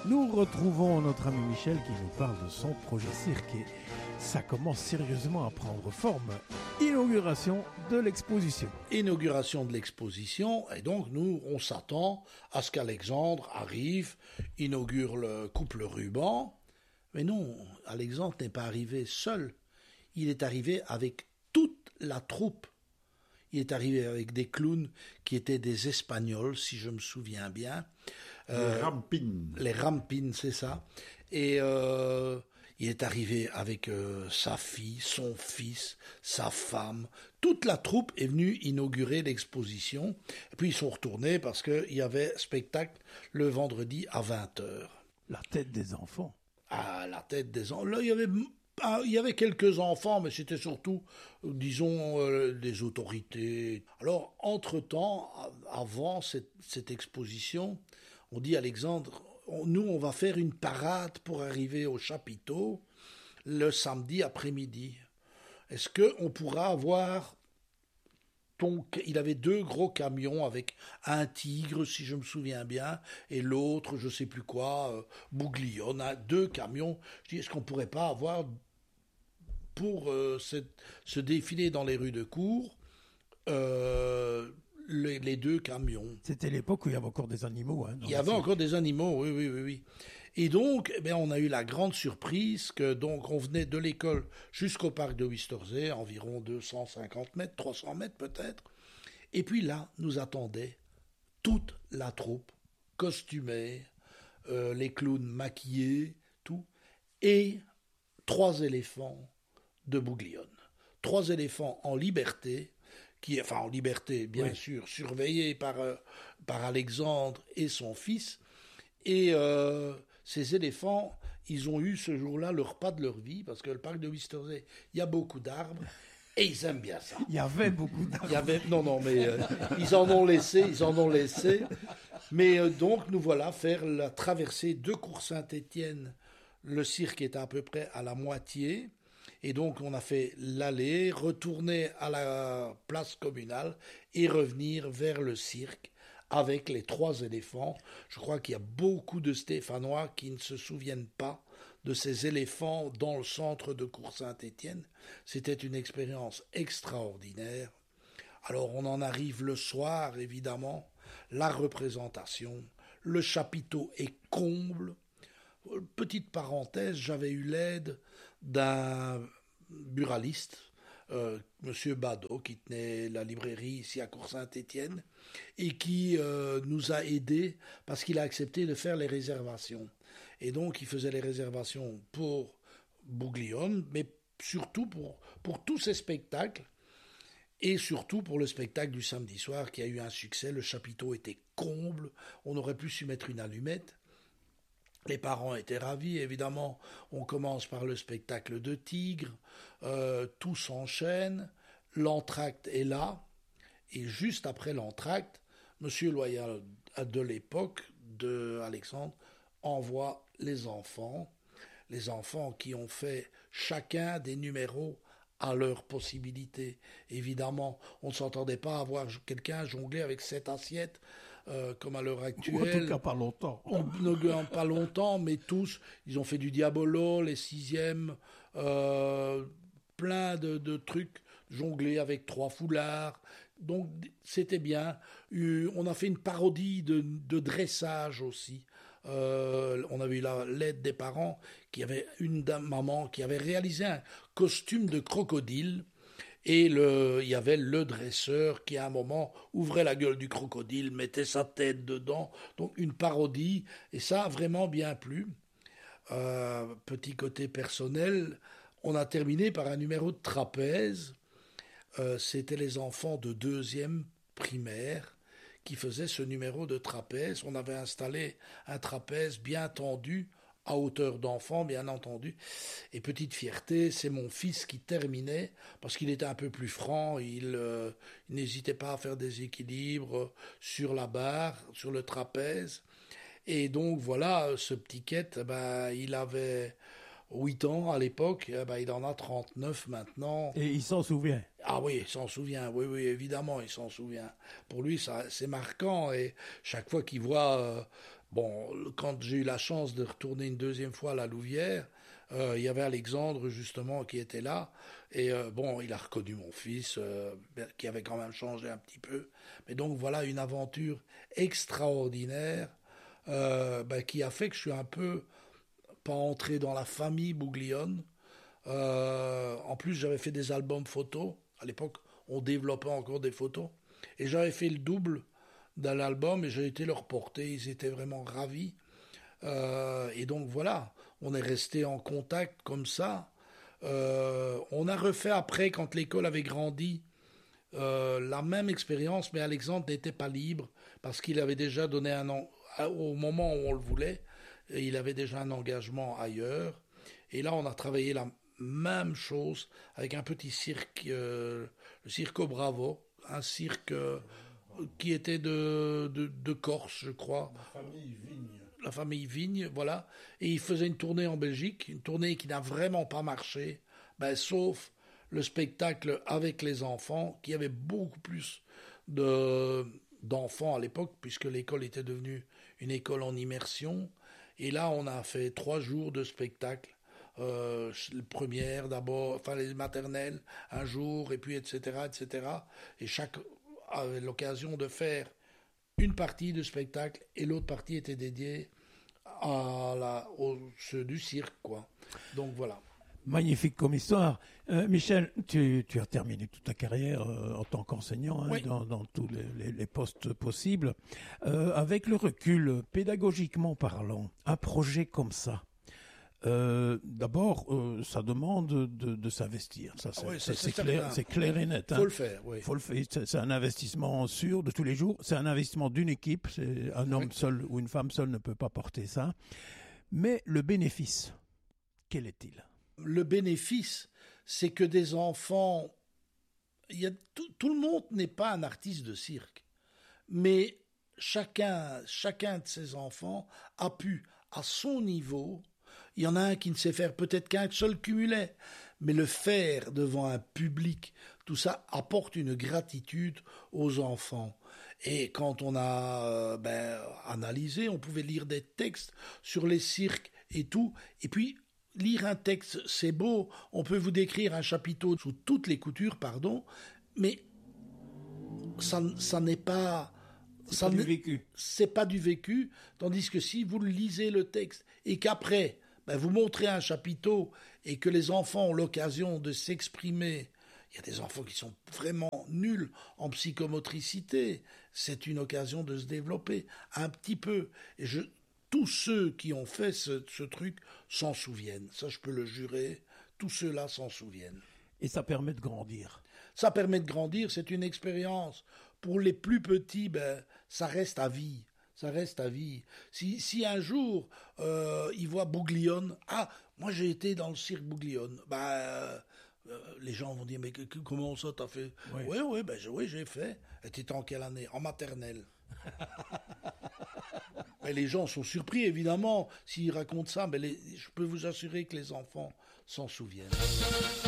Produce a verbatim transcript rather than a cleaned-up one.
Nous retrouvons notre ami Michel qui nous parle de son projet cirque et ça commence sérieusement à prendre forme. Inauguration de l'exposition. Inauguration de l'exposition et donc nous on s'attend à ce qu'Alexandre arrive, inaugure le coupe le ruban. Mais non, Alexandre n'est pas arrivé seul. Il est arrivé avec toute la troupe. Il est arrivé avec des clowns qui étaient des Espagnols, si je me souviens bien. Les euh, Rampines. Les Rampines, c'est ça. Et euh, il est arrivé avec euh, sa fille, son fils, sa femme. Toute la troupe est venue inaugurer l'exposition. Et puis ils sont retournés parce qu'il y avait spectacle le vendredi à vingt heures. La tête des enfants. Ah, la tête des enfants. Là, il y avait... Ah, il y avait quelques enfants, mais c'était surtout, disons, euh, des autorités. Alors, entre-temps, avant cette, cette exposition, on dit à Alexandre, on, nous, on va faire une parade pour arriver au chapiteau le samedi après-midi. Est-ce qu'on pourra avoir... ton... Il avait deux gros camions avec un tigre, si je me souviens bien, et l'autre, je ne sais plus quoi, euh, Bouglione, hein, deux camions. Je dis, est-ce qu'on ne pourrait pas avoir... pour euh, cette, ce défilé dans les rues de Cours, euh, les, les deux camions. C'était l'époque où il y avait encore des animaux. Hein, il y avait encore des animaux, oui, oui, oui, oui. Et donc, eh bien, on a eu la grande surprise que donc on venait de l'école jusqu'au parc de Wistersee, environ deux cent cinquante mètres, trois cents mètres peut-être. Et puis là, nous attendait toute la troupe, costumée, euh, les clowns maquillés, tout, et trois éléphants de Bouglione. Trois éléphants en liberté, qui, enfin en liberté, bien oui. sûr, surveillés par, euh, par Alexandre et son fils. Et euh, ces éléphants, ils ont eu ce jour-là le repas de leur vie, parce que le parc de Wistersee, il y a beaucoup d'arbres, et ils aiment bien ça. Il y avait beaucoup d'arbres. Il y avait, non, non, mais euh, ils en ont laissé, ils en ont laissé. Mais euh, donc, nous voilà faire la traversée de Cours-Saint-Étienne. Le cirque est à peu près à la moitié. Et donc, on a fait l'aller, retourner à la place communale et revenir vers le cirque avec les trois éléphants. Je crois qu'il y a beaucoup de Stéphanois qui ne se souviennent pas de ces éléphants dans le centre de Cours-Saint-Étienne. C'était une expérience extraordinaire. Alors, on en arrive le soir, évidemment, la représentation, le chapiteau est comble. Petite parenthèse, j'avais eu l'aide d'un buraliste, euh, Monsieur Badeau, qui tenait la librairie ici à Cours-Saint-Étienne, et qui euh, nous a aidés parce qu'il a accepté de faire les réservations. Et donc, il faisait les réservations pour Bouglione, mais surtout pour, pour tous ces spectacles, et surtout pour le spectacle du samedi soir qui a eu un succès. Le chapiteau était comble, on aurait pu s'y mettre une allumette. Les parents étaient ravis, évidemment. On commence par le spectacle de Tigre, euh, tout s'enchaîne, l'entracte est là, et juste après l'entracte, Monsieur Loyal de l'époque de Alexandre envoie les enfants, les enfants qui ont fait chacun des numéros à leur possibilité. Évidemment, on ne s'entendait pas à voir quelqu'un jongler avec sept assiettes, Euh, comme à l'heure actuelle. En tout cas, pas longtemps. On, non, pas longtemps, mais tous, ils ont fait du diabolo, les sixièmes, euh, plein de, de trucs, jongler avec trois foulards. Donc, c'était bien. Euh, on a fait une parodie de, de dressage aussi. Euh, on avait eu l'aide des parents, qui avait une dame, maman, qui avait réalisé un costume de crocodile. Et le, il y avait le dresseur qui, à un moment, ouvrait la gueule du crocodile, mettait sa tête dedans. Donc, une parodie. Et ça a vraiment bien plu. Euh, petit côté personnel, on a terminé par un numéro de trapèze. Euh, c'était les enfants de deuxième primaire qui faisaient ce numéro de trapèze. On avait installé un trapèze bien tendu, à hauteur d'enfant, bien entendu. Et petite fierté, c'est mon fils qui terminait, parce qu'il était un peu plus franc, il, euh, il n'hésitait pas à faire des équilibres sur la barre, sur le trapèze. Et donc, voilà, ce petit quête, eh ben, il avait huit ans à l'époque, eh ben, il en a trente-neuf maintenant. Et il s'en souvient? Ah oui, il s'en souvient, oui, oui, évidemment, il s'en souvient. Pour lui, ça, c'est marquant, et chaque fois qu'il voit... Euh, Bon, quand j'ai eu la chance de retourner une deuxième fois à la Louvière, euh, il y avait Alexandre justement qui était là. Et euh, bon, il a reconnu mon fils, euh, qui avait quand même changé un petit peu. Mais donc voilà une aventure extraordinaire euh, ben, qui a fait que je suis un peu pas entré dans la famille Bouglione. Euh, en plus, j'avais fait des albums photos. À l'époque, on développait encore des photos. Et j'avais fait le double dans l'album et j'ai été leur porter. Ils étaient vraiment ravis. Euh, et donc voilà, on est resté en contact comme ça. Euh, on a refait après, quand l'école avait grandi, euh, la même expérience, mais Alexandre n'était pas libre parce qu'il avait déjà donné un an, au moment où on le voulait, et il avait déjà un engagement ailleurs. Et là, on a travaillé la même chose avec un petit cirque, euh, le Circo Bravo, un cirque euh, qui était de, de, de Corse, je crois. La famille Vigne. La famille Vigne, voilà. Et il faisait une tournée en Belgique, une tournée qui n'a vraiment pas marché, ben, sauf le spectacle avec les enfants, qui avait beaucoup plus de, d'enfants à l'époque, puisque l'école était devenue une école en immersion. Et là, on a fait trois jours de spectacle. Euh, les premières d'abord, enfin les maternelles, un jour, et puis et cetera, et cetera. Et chaque avait l'occasion de faire une partie de spectacle et l'autre partie était dédiée à la, au, ceux du cirque, quoi. Donc voilà. Magnifique comme histoire. Euh, Michel, tu, tu as terminé toute ta carrière euh, en tant qu'enseignant, hein, Oui. dans, dans tous les, les, les postes possibles. Euh, avec le recul, pédagogiquement parlant, un projet comme ça, euh, d'abord, euh, ça demande de, de s'investir. Ça, c'est, Ah oui, ça, c'est, c'est c'est clair, c'est clair et net. Il hein. faut le faire, oui. Faut le faire. C'est, c'est un investissement sûr de tous les jours. C'est un investissement d'une équipe. C'est un homme Oui. seul ou une femme seule ne peut pas porter ça. Mais le bénéfice, quel est-il ? Le bénéfice, c'est que des enfants... Il y a, tout, tout le monde n'est pas un artiste de cirque. Mais chacun, chacun de ces enfants a pu, à son niveau... Il y en a un qui ne sait faire peut-être qu'un seul cumulet, mais le faire devant un public, tout ça apporte une gratitude aux enfants. Et quand on a euh, ben, analysé, on pouvait lire des textes sur les cirques et tout, et puis lire un texte, c'est beau, on peut vous décrire un chapiteau sous toutes les coutures, pardon, mais ça, ça n'est pas... C'est ça pas du n'est- vécu. C'est pas du vécu, tandis que si vous lisez le texte et qu'après, ben, vous montrez un chapiteau et que les enfants ont l'occasion de s'exprimer, il y a des enfants qui sont vraiment nuls en psychomotricité, c'est une occasion de se développer un petit peu. Et je, tous ceux qui ont fait ce, ce truc s'en souviennent, ça je peux le jurer, tous ceux-là s'en souviennent. Et ça permet de grandir. Ça permet de grandir, c'est une expérience. Pour les plus petits, ben, ça reste à vie. Ça reste à vie. Si, si un jour, euh, ils voient Bouglione, ah, moi j'ai été dans le cirque Bouglione, ben, euh, euh, les gens vont dire, mais que, que, comment ça t'as fait ? Oui. Oui, oui, ben, je- oui, j'ai fait. Et t'étais en quelle année ? En maternelle. Mais les gens sont surpris, évidemment, s'ils racontent ça, mais les, je peux vous assurer que les enfants s'en souviennent.